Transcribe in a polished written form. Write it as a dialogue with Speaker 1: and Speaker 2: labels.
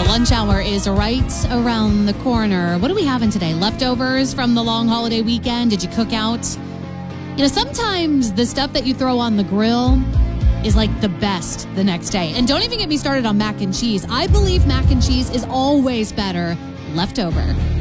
Speaker 1: The lunch hour is right around the corner. What are we having today? Leftovers from the long holiday weekend? Did you cook out? Sometimes the stuff that you throw on the grill is like the best the next day. And don't even get me started on mac and cheese. I believe mac and cheese is always better leftover.